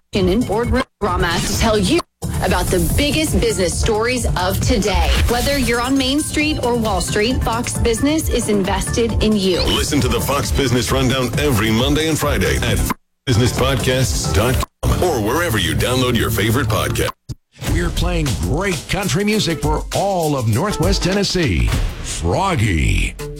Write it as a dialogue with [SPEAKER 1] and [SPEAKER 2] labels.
[SPEAKER 1] in boardroom drama to tell you about the biggest business stories of today. Whether you're on Main Street or Wall Street, Fox Business is invested in you.
[SPEAKER 2] Listen to the Fox Business Rundown every Monday and Friday at businesspodcasts.com or wherever you download your favorite podcast.
[SPEAKER 3] We're playing great country music for all of Northwest Tennessee. Froggy.